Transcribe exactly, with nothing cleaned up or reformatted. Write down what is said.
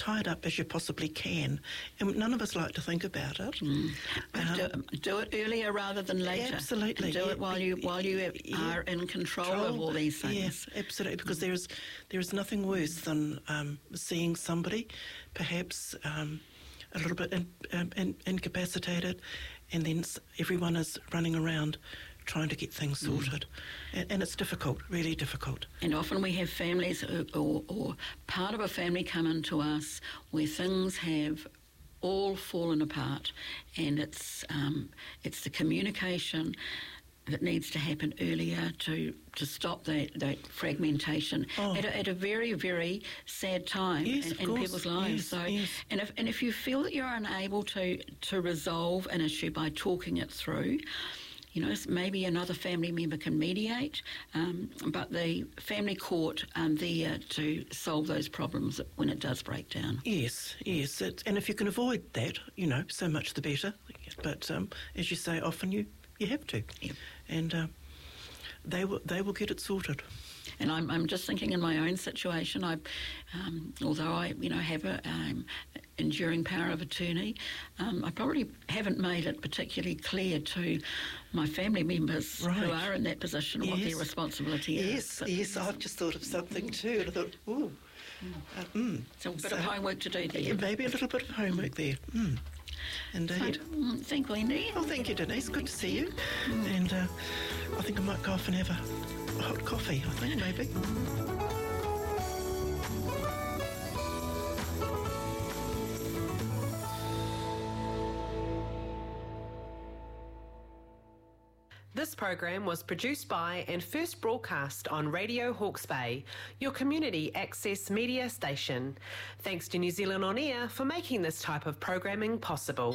tie it up as you possibly can. And none of us like to think about it. Mm. Um, do, do it earlier rather than later. Absolutely. And do yeah, it while you while you yeah, are in control, control of all these things. Yes, absolutely. Because there is there is nothing worse than um, seeing somebody, perhaps um, a little bit in, um, in, incapacitated, and then everyone is running around trying to get things sorted. Mm. And, and it's difficult, really difficult. And often we have families who, or, or part of a family come into us where things have all fallen apart, and it's um, it's the communication that needs to happen earlier to, to stop that, that fragmentation oh. at, a, at a very, very sad time yes, in, in people's lives. Yes, so, yes. and if and if you feel that you're unable to to resolve an issue by talking it through, you know, maybe another family member can mediate, um, but the family court are there to solve those problems when it does break down. Yes, yes, it, and if you can avoid that, you know, so much the better. But um, as you say, often you. You have to, yep. and uh, they will they will get it sorted. And I'm I'm just thinking in my own situation. I, um, although I you know have a um, enduring power of attorney, um, I probably haven't made it particularly clear to my family members right. who are in that position yes. what their responsibility yes, is. Yes, yes. I've just thought of something too, and I thought, ooh, mm. uh, mm. so a bit so, of homework to do there. Yeah, maybe a little bit of homework there. Mm. Indeed. So, mm, thank you, Wendy. Oh, thank you, Denise. Good to see you. Mm. And uh, I think I might go off and have a hot coffee, I think, maybe. This program was produced by and first broadcast on Radio Hawke's Bay, your community access media station. Thanks to New Zealand On Air for making this type of programming possible.